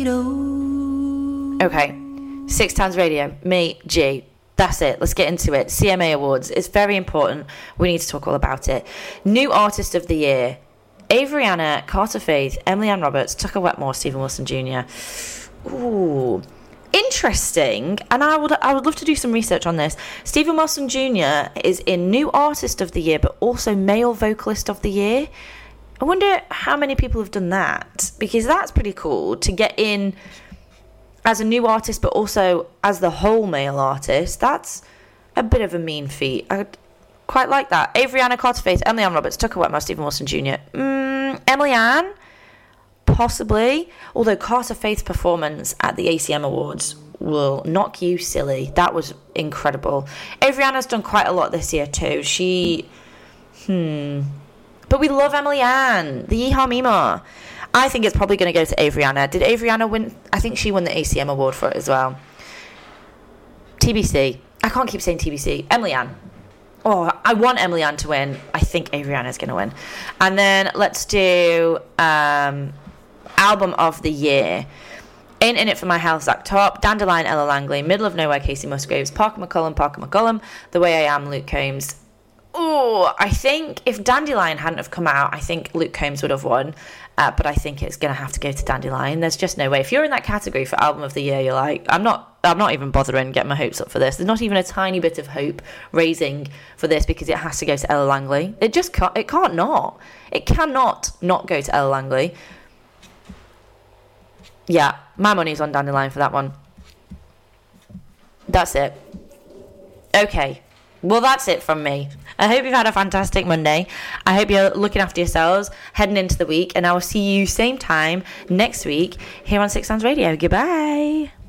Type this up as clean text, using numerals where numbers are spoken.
Okay, Six Times Radio, me, G. That's it. Let's get into it. CMA Awards. It's very important. We need to talk all about it. New Artist of the Year. Avriana, Carter Faith, Emily Ann Roberts, Tucker Wetmore, Stephen Wilson Jr. Ooh, interesting. And I would love to do some research on this. Stephen Wilson Jr. is in New Artist of the Year, but also Male Vocalist of the Year. I wonder how many people have done that, because that's pretty cool to get in as a new artist, but also as the whole male artist. That's a bit of a mean feat. I quite like that. Avriana, Carter Faith, Emily Ann Roberts, Tucker Wetmore, Stephen Wilson Jr. Emily Ann, possibly. Although Carter Faith's performance at the ACM Awards will knock you silly. That was incredible. Avriana's done quite a lot this year too. But we love Emily Ann, the Yeehaw Mima. I think it's probably going to go to Avriana. Did Avriana win? I think she won the ACM award for it as well. TBC. I can't keep saying TBC. Emily Ann. Oh, I want Emily Ann to win. I think Avriana's going to win. And then let's do Album of the Year. Ain't In It For My Health, Zach Top. Dandelion, Ella Langley. Middle of Nowhere, Casey Musgraves. Parker McCollum. The Way I Am, Luke Combs. Oh, I think if Dandelion hadn't have come out, I think Luke Combs would have won. But I think it's going to have to go to Dandelion. There's just no way. If you're in that category for Album of the Year, you're like, I'm not even bothering getting my hopes up for this. There's not even a tiny bit of hope raising for this, because it has to go to Ella Langley. It can't not. It cannot not go to Ella Langley. Yeah, my money's on Dandelion for that one. That's it. Okay. Well, that's it from me. I hope you've had a fantastic Monday. I hope you're looking after yourselves, heading into the week, and I will see you same time next week here on Six Sounds Radio. Goodbye.